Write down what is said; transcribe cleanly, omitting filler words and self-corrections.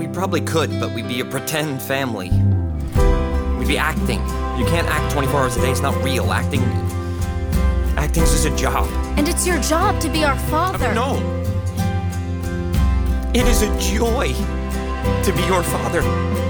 We probably could, but we'd be a pretend family. We'd be acting. You can't act 24 hours a day. It's not real. Acting's just a job. And it's your job to be our father. No. It is a joy to be your father.